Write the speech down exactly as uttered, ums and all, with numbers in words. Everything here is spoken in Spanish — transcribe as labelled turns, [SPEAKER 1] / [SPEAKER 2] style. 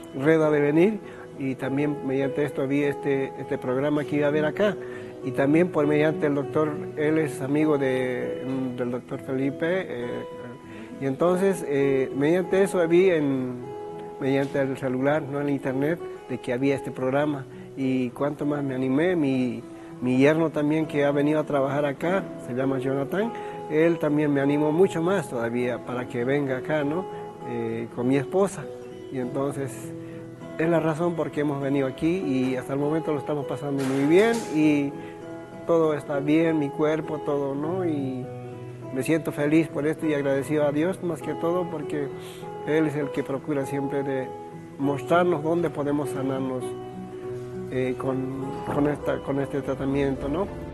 [SPEAKER 1] Reda de venir, y también mediante esto vi este, este programa que iba a haber acá. Y también por mediante el doctor, él es amigo de, del doctor Felipe, eh, y entonces eh, mediante eso vi en, mediante el celular, no en el internet, de que había este programa. Y cuánto más me animé, mi, mi yerno también que ha venido a trabajar acá, se llama Jonathan, él también me animó mucho más todavía para que venga acá, ¿no? Eh, con mi esposa. Y entonces es la razón por qué hemos venido aquí, y hasta el momento lo estamos pasando muy bien y todo está bien, mi cuerpo, todo, ¿no? Y me siento feliz por esto y agradecido a Dios más que todo, porque Él es el que procura siempre de mostrarnos dónde podemos sanarnos eh, con, con, esta, con este tratamiento, ¿no?